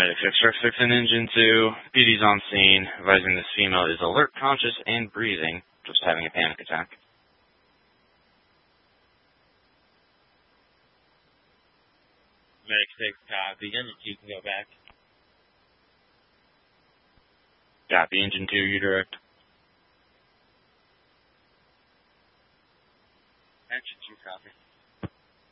Medic 6, Truck 6 and Engine 2. PD's on scene, advising this female is alert, conscious, and breathing, just having a panic attack. Medic 6, copy. Engine 2 can go back. Copy, Engine 2, you direct. Engine 2, copy.